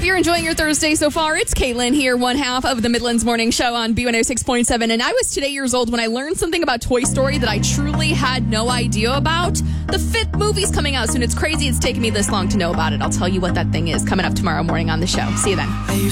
Hope you're enjoying your Thursday so far. It's Caitlin here, one half of the Midlands Morning Show on B106.7. And I was today years old when I learned something about Toy Story that I truly had no idea about. The 5th movie's coming out soon. It's crazy it's taken me this long to know about it. I'll tell you what that thing is coming up tomorrow morning on the show. See you then.